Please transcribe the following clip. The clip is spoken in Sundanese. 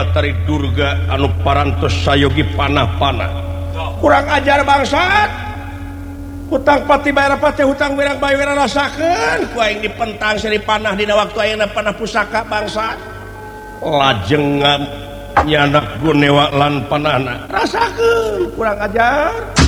Tari Durga anu parantos sayogi panah-panah kurang ajar bangsat hutang pati bayar pati hutang wirang bayar rasakeun ku aing dipentang seri panah dina waktu ayeuna panah pusaka bangsat lajeng nyanak gunewa lan panahna rasakeun kurang ajar